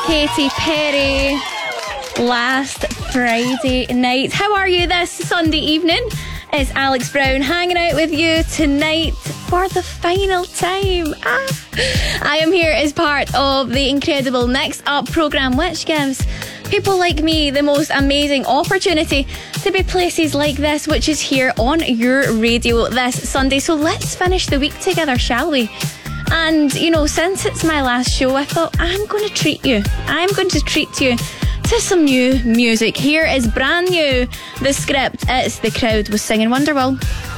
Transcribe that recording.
Katy Perry last Friday night. How are you this Sunday evening? It's Alex Brown hanging out with you tonight for the final time. I am here as part of the incredible Next Up programme, which gives people like me the most amazing opportunity to be places like this, which is here on your radio this Sunday. So let's finish the week together, shall we? And, you know, since it's my last show, I thought I'm going to treat you. I'm going to treat you to some new music. Here is brand new, The Script. It's The Crowd with Singing Wonderwall.